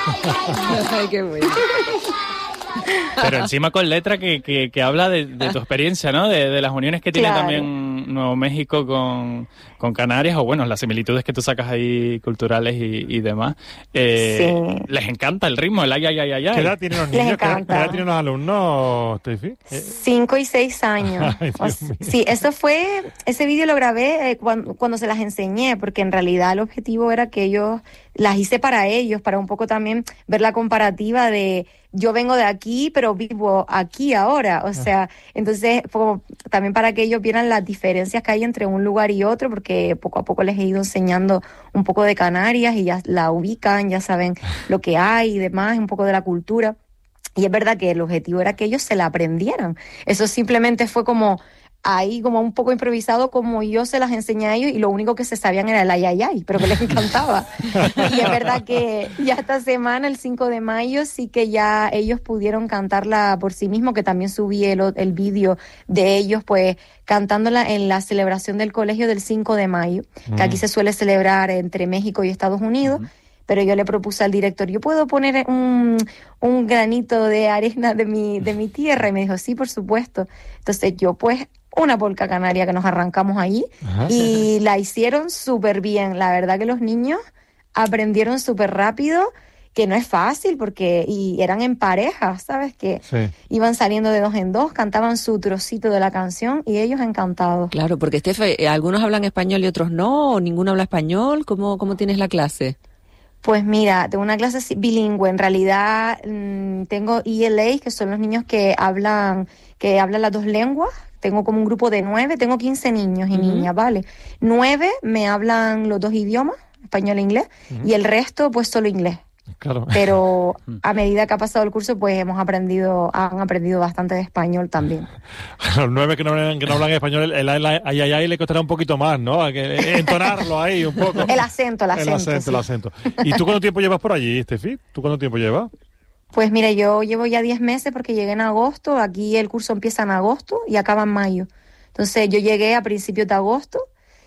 Ay, qué bueno. Pero encima con letra que habla de tu experiencia, ¿no? De las uniones que tiene también Nuevo México con Canarias, o bueno, las similitudes que tú sacas ahí culturales y demás. Les encanta el ritmo, el ay, ay, ay, ay, ay. ¿Qué edad tienen los niños? ¿Qué edad tienen los alumnos, Steffi? 5 y 6 años. Ay, Dios mío. Sí, ese vídeo lo grabé cuando se las enseñé, porque en realidad el objetivo era que las hice para ellos, para un poco también ver la comparativa de yo vengo de aquí, pero vivo aquí ahora. O sea, entonces como también para que ellos vieran las diferencias que hay entre un lugar y otro, porque poco a poco les he ido enseñando un poco de Canarias y ya la ubican, ya saben lo que hay y demás, un poco de la cultura. Y es verdad que el objetivo era que ellos se la aprendieran. Eso simplemente fue como ahí, como un poco improvisado, como yo se las enseñé a ellos, y lo único que se sabían era el ay, ay, ay, pero que les encantaba. Y es verdad que ya esta semana, el 5 de mayo, sí que ya ellos pudieron cantarla por sí mismos, que también subí el vídeo de ellos, pues, cantándola en la celebración del colegio del 5 de mayo, que aquí se suele celebrar entre México y Estados Unidos. Pero yo le propuse al director, ¿yo puedo poner un granito de arena de mi tierra? Y me dijo, sí, por supuesto. Entonces yo, pues, una polca canaria que nos arrancamos allí. Y la hicieron súper bien. La verdad que los niños aprendieron súper rápido, que no es fácil, y eran en pareja, ¿sabes? Que iban saliendo de 2 en 2, cantaban su trocito de la canción y ellos encantados. Claro, porque algunos hablan español y otros no, o ninguno habla español. ¿Cómo tienes la clase? Pues mira, tengo una clase bilingüe. En realidad tengo ELA, que son los niños que hablan las 2 lenguas. Tengo como un grupo de 9, tengo 15 niños y niñas, ¿vale? 9 me hablan los 2 idiomas, español e inglés, y el resto pues solo inglés. Claro. Pero a medida que ha pasado el curso, pues han aprendido bastante de español también. A los 9 que no hablan español, el ay, ay, ay le costará un poquito más, ¿no? Hay que entonarlo ahí un poco. El acento. El acento. ¿Y tú cuánto tiempo llevas por allí, Steffi? ¿Tú cuánto tiempo llevas? Pues mira, yo llevo ya 10 meses porque llegué en agosto. Aquí el curso empieza en agosto y acaba en mayo. Entonces yo llegué a principios de agosto.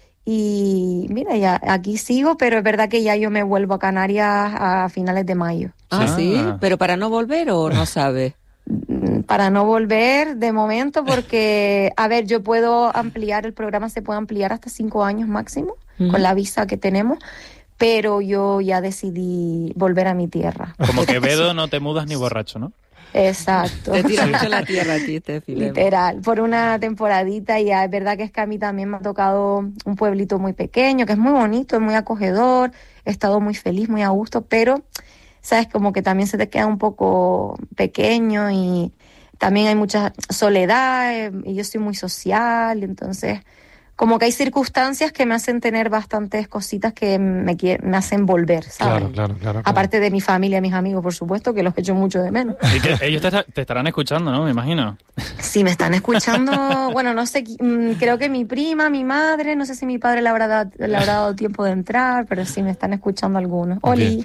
Y mira, ya aquí sigo, pero es verdad que ya yo me vuelvo a Canarias a finales de mayo. ¿Sí? ¿Pero para no volver o no sabe? Para no volver de momento, porque, a ver, yo puedo ampliar, el programa se puede ampliar hasta 5 años máximo, con la visa que tenemos, pero yo ya decidí volver a mi tierra. Como Quevedo, no te mudas ni borracho, ¿no? Exacto. Te tiras mucho la tierra a ti, Steffi. Literal, por una temporadita. Y es verdad que es que a mí también me ha tocado un pueblito muy pequeño, que es muy bonito, es muy acogedor, he estado muy feliz, muy a gusto, pero, sabes, como que también se te queda un poco pequeño y también hay mucha soledad, y yo soy muy social, entonces como que hay circunstancias que me hacen tener bastantes cositas que me hacen volver, ¿sabes? Claro. Aparte de mi familia, mis amigos, por supuesto, que los echo mucho de menos. Y que ellos te estarán escuchando, ¿no? Me imagino. Sí, me están escuchando. Bueno, no sé, creo que mi prima, mi madre, no sé si mi padre le habrá dado tiempo de entrar, pero sí me están escuchando algunos. ¡Oli!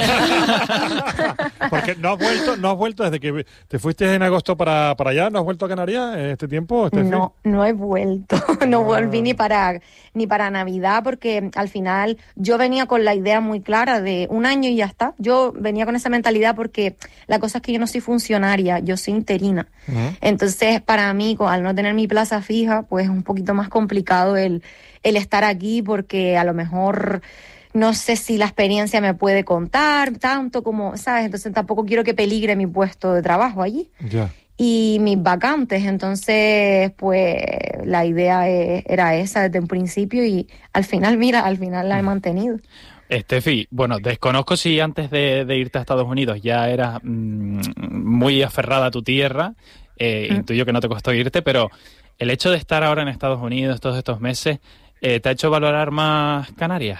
Porque no has vuelto desde que te fuiste en agosto para allá, ¿no has vuelto a Canarias en este tiempo, Steffi? No he vuelto, no volví ni para Navidad, porque al final yo venía con la idea muy clara de 1 año y ya está. Yo venía con esa mentalidad porque la cosa es que yo no soy funcionaria, yo soy interina. Entonces, para mí, al no tener mi plaza fija, pues es un poquito más complicado el estar aquí, porque a lo mejor no sé si la experiencia me puede contar tanto como, ¿sabes? Entonces tampoco quiero que peligre mi puesto de trabajo allí. Ya. Y mis vacantes, entonces pues la idea era esa desde un principio, y al final la he mantenido. Steffi, bueno, desconozco si antes de irte a Estados Unidos ya eras muy aferrada a tu tierra, intuyo que no te costó irte, pero el hecho de estar ahora en Estados Unidos todos estos meses, ¿te ha hecho valorar más Canarias?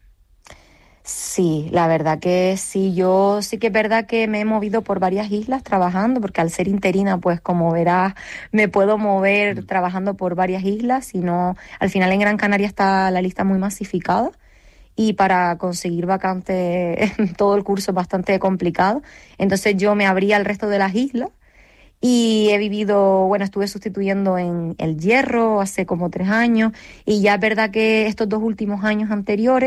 Sí, la verdad que sí. Yo sí que es verdad que me he movido por varias islas trabajando, porque al ser interina, pues como verás, me puedo mover trabajando por varias islas, y no, al final en Gran Canaria está la lista muy masificada, y para conseguir vacantes en todo el curso es bastante complicado. Entonces yo me abrí al resto de las islas y estuve sustituyendo en El Hierro hace como 3 años, y ya es verdad que estos 2 últimos años anteriores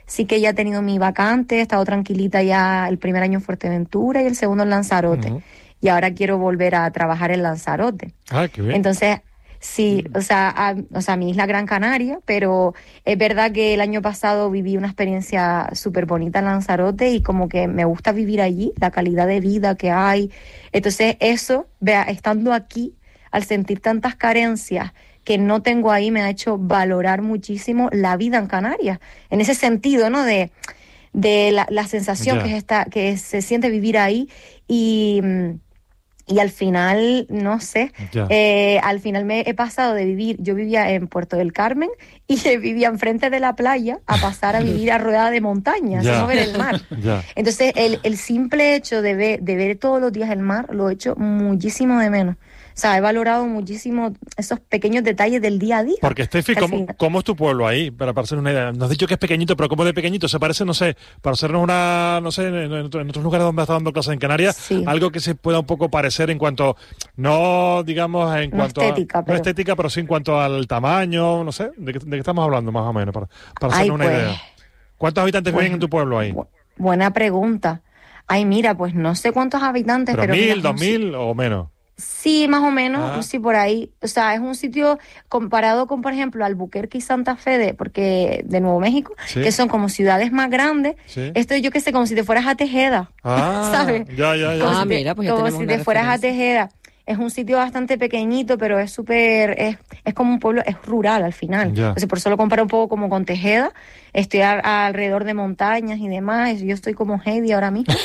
sí que ya he tenido mi vacante, he estado tranquilita ya el primer año en Fuerteventura y el segundo en Lanzarote. Ujú. Y ahora quiero volver a trabajar en Lanzarote. Ah, qué bien. Entonces, sí, o sea, mi isla Gran Canaria, pero es verdad que el año pasado viví una experiencia súper bonita en Lanzarote y como que me gusta vivir allí, la calidad de vida que hay. Entonces, eso, estando aquí, al sentir tantas carencias que no tengo ahí, me ha hecho valorar muchísimo la vida en Canarias. En ese sentido, ¿no? De la sensación que se siente vivir ahí y al final, no sé, al final me he pasado de vivir, yo vivía en Puerto del Carmen y vivía enfrente de la playa a pasar a vivir a rodeada de montañas, no ver el mar. Entonces, el simple hecho de ver todos los días el mar, lo he hecho muchísimo de menos. O sea, he valorado muchísimo esos pequeños detalles del día a día. Porque, Steffi, ¿cómo es tu pueblo ahí? Para hacernos una idea. Nos has dicho que es pequeñito, pero ¿cómo de pequeñito? ¿Se parece, no sé, para hacernos una, no sé, en otros lugares donde has estado dando clases en Canarias, algo que se pueda un poco parecer en cuanto, no digamos en cuanto no estética, pero sí en cuanto al tamaño, no sé, ¿de qué estamos hablando más o menos? Para hacernos una idea. ¿Cuántos habitantes viven en tu pueblo ahí? Buena pregunta. Ay, mira, pues no sé cuántos habitantes, pero 1.000, 2.000 o menos. Sí, más o menos, sí, por ahí. O sea, es un sitio comparado con, por ejemplo, Albuquerque y Santa Fe de Nuevo México, que son como ciudades más grandes. Esto yo qué sé, como si te fueras a Tejeda, ¿sabes? Ya. Mira, pues ya como tenemos si una te fueras a referencia. Tejeda. Es un sitio bastante pequeñito, pero es súper, es como un pueblo, es rural al final. Entonces, por eso lo comparo un poco como con Tejeda. Estoy alrededor de montañas y demás. Yo estoy como Heidi ahora mismo.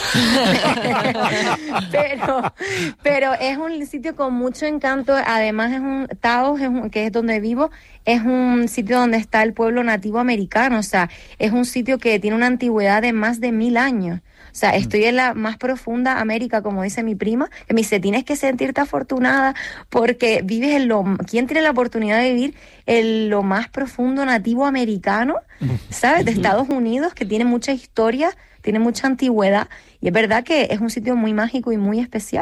pero es un sitio con mucho encanto. Además, Taos, que es donde vivo, es un sitio donde está el pueblo nativo americano. O sea, es un sitio que tiene una antigüedad de más de 1000 años. O sea, estoy en la más profunda América, como dice mi prima, que me dice, tienes que sentirte afortunada porque vives ¿quién tiene la oportunidad de vivir en lo más profundo nativo americano, ¿sabes? De Estados Unidos, que tiene mucha historia, tiene mucha antigüedad, y es verdad que es un sitio muy mágico y muy especial.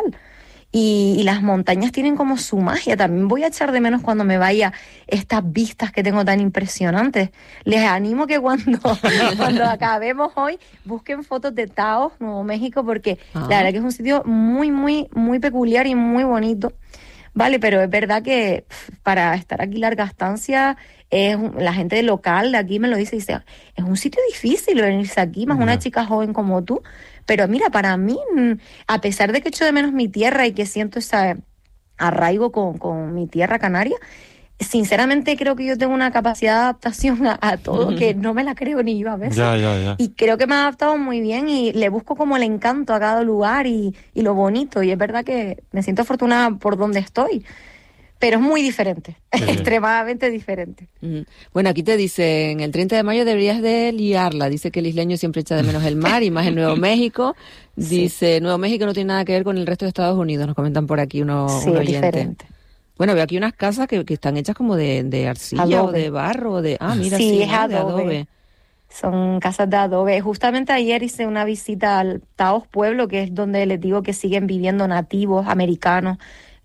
Y las montañas tienen como su magia. También voy a echar de menos cuando me vaya estas vistas que tengo tan impresionantes. Les animo que cuando acabemos hoy busquen fotos de Taos, Nuevo México, porque la verdad que es un sitio muy, muy, muy peculiar y muy bonito. Vale, pero es verdad que para estar aquí larga estancia, la gente local de aquí me lo dice, es un sitio difícil venirse aquí, más una chica joven como tú. Pero mira, para mí, a pesar de que echo de menos mi tierra y que siento ese arraigo con mi tierra canaria, sinceramente creo que yo tengo una capacidad de adaptación a todo que no me la creo ni yo a veces. Y creo que me he adaptado muy bien y le busco como el encanto a cada lugar y lo bonito. Y es verdad que me siento afortunada por donde estoy. Pero es muy diferente, extremadamente diferente. Bueno, aquí te dicen, el 30 de mayo deberías de liarla. Dice que el isleño siempre echa de menos el mar y más en Nuevo México. Dice, Nuevo México no tiene nada que ver con el resto de Estados Unidos, nos comentan por aquí un oyente. Diferente. Bueno, veo aquí unas casas que están hechas como de arcilla o de barro. Mira, sí, es de adobe. Son casas de adobe. Justamente ayer hice una visita al Taos Pueblo, que es donde les digo que siguen viviendo nativos americanos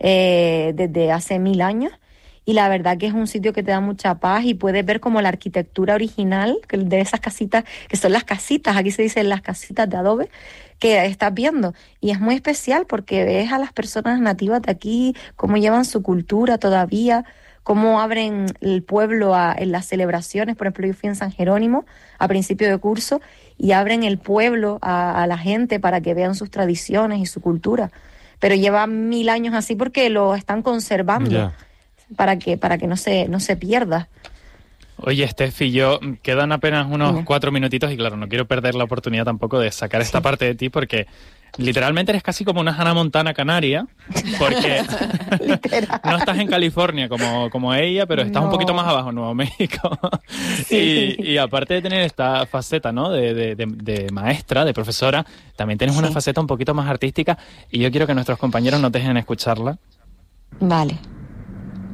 desde hace 1000 años, y la verdad que es un sitio que te da mucha paz y puedes ver como la arquitectura original de esas casitas, que son las casitas, aquí se dicen las casitas de adobe, que estás viendo, y es muy especial porque ves a las personas nativas de aquí, cómo llevan su cultura todavía, cómo abren el pueblo en las celebraciones. Por ejemplo, yo fui en San Jerónimo a principio de curso y abren el pueblo a la gente para que vean sus tradiciones y su cultura. Pero llevan 1000 años así porque lo están conservando para que no se pierda. Oye, Steffi, quedan apenas unos 4 minutitos y claro, no quiero perder la oportunidad tampoco de sacar esta parte de ti porque literalmente eres casi como una Hannah Montana canaria, porque no estás en California como ella, pero estás un poquito más abajo en Nuevo México. Y aparte de tener esta faceta, ¿no?, de maestra, de profesora, también tienes una faceta un poquito más artística y yo quiero que nuestros compañeros nos dejen escucharla. Vale.